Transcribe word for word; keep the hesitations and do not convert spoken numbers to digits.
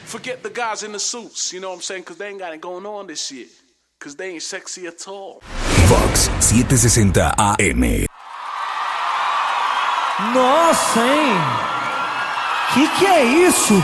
Forget the guys in the suits, you know what I'm saying? Because they ain't got it going on this year. Because they ain't sexy at all. Vox setecientos sesenta A M. Nossa, hein? Que que é isso?